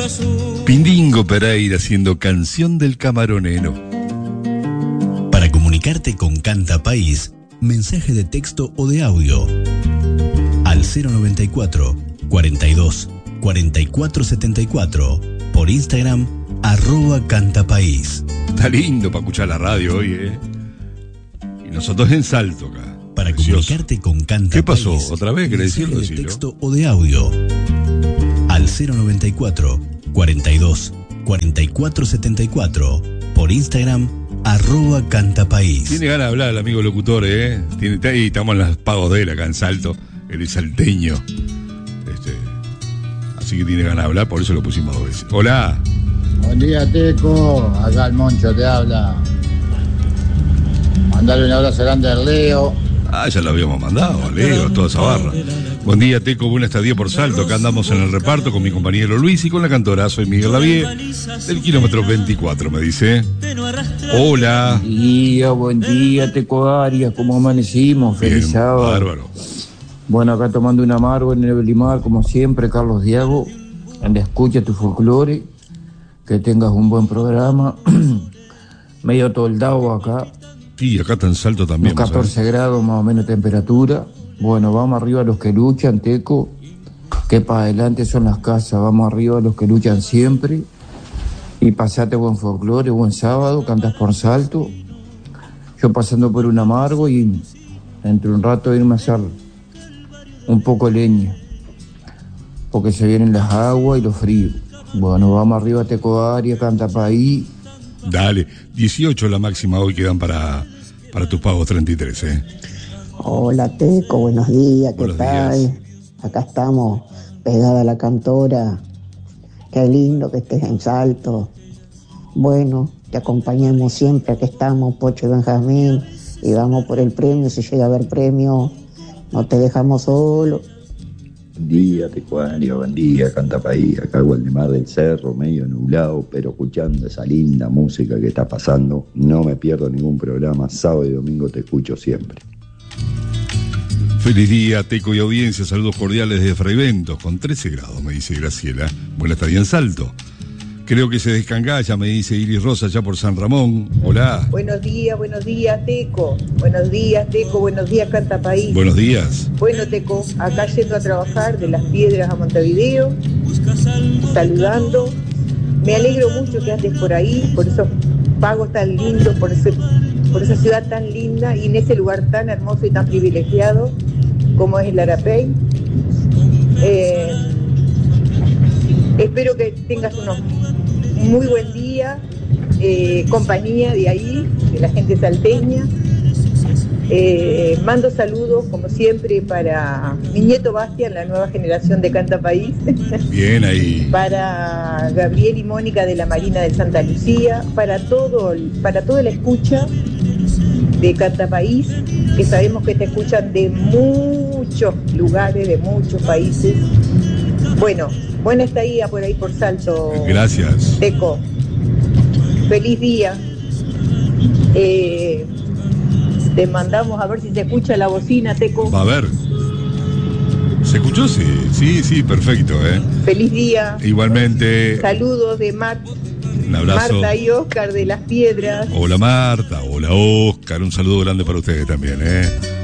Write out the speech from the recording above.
Pindingo Pereira haciendo Canción del Camaronero. Para comunicarte con Canta País, mensaje de texto o de audio al 094 42 44 74, por Instagram @cantapaís. Está lindo para escuchar la radio hoy, Y nosotros en Salto acá. Para comunicarte con Canta ¿Qué pasó? País, ¿Otra vez? ¿Querés decirlo? de texto o de audio al 094 42 44 74, por Instagram @cantapaís. Tiene ganas de hablar el amigo locutor, y estamos en los pagos de él acá en Salto. Él es salteño. Así que tiene ganas de hablar, por eso lo pusimos 2 veces. Hola. Buen día, Teco. Acá el Moncho te habla. Mandale un abrazo grande al Leo. Ya lo habíamos mandado, Leo, toda esa barra. Buen día, Teco, buena estadía por Salto. Acá andamos en el reparto con mi compañero Luis y con la cantora. Soy Miguel Lavie, del kilómetro 24, me dice. Hola. Buen día, Teco Arias. ¿Cómo amanecimos? Feliz Bien, sábado. bárbaro. Bueno, acá tomando un amargo en el Belimar, como siempre, Carlos Diago. Anda, escucha tu folclore. Que tengas un buen programa. Medio toldado acá. Sí, acá está en Salto también. Unos 14 grados más o menos temperatura. Bueno, vamos arriba a los que luchan, Teco. Que para adelante son las casas. Vamos arriba a los que luchan siempre. Y pasate buen folclore, buen sábado. Cantas por Salto. Yo pasando por un amargo y entre un rato irme a hacer un poco leña. Porque se vienen las aguas y los fríos. Bueno, vamos arriba a Teco Arias, Canta País. Dale, 18 la máxima hoy quedan para tus pagos 33, Hola, Teco, buenos días, ¿qué tal? Días. Acá estamos, pegada a la cantora. Qué lindo que estés en Salto. Bueno, te acompañamos siempre, aquí estamos, Pocho y Benjamín, y vamos por el premio, si llega a haber premio, no te dejamos solo. Buen día, Tecuario, buen día, Canta País, acá Gualdemar del Cerro, medio nublado, pero escuchando esa linda música que está pasando, no me pierdo ningún programa, sábado y domingo te escucho siempre. Feliz día, Teco y audiencia, saludos cordiales desde Fraiventos, con 13 grados, me dice Graciela. Buena estadía en Salto. Creo que se descangalla, me dice Iris Rosa, ya por San Ramón. Hola. Buenos días, Teco. Buenos días, Teco. Buenos días, Canta País. Buenos días. Bueno, Teco, acá yendo a trabajar de Las Piedras a Montevideo, saludando. Me alegro mucho que andes por ahí, por esos pagos tan lindos, por esa ciudad tan linda y en ese lugar tan hermoso y tan privilegiado como es el Arapey. Espero que tengas unos muy buen día, compañía de ahí, de la gente salteña. Mando saludos, como siempre, para mi nieto Bastián, la nueva generación de Canta País. Bien ahí. Para Gabriel y Mónica de la Marina del Santa Lucía, para toda la escucha de Canta País, que sabemos que te escuchan de muchos lugares, de muchos países. Bueno, buena estadía por ahí por Salto. Gracias. Teco. Feliz día. Te mandamos a ver si se escucha la bocina, Teco. Va a ver. ¿Se escuchó? Sí, perfecto, Feliz día. Igualmente. Saludos de Un abrazo. Marta y Oscar de Las Piedras. Hola Marta, hola Oscar, un saludo grande para ustedes también,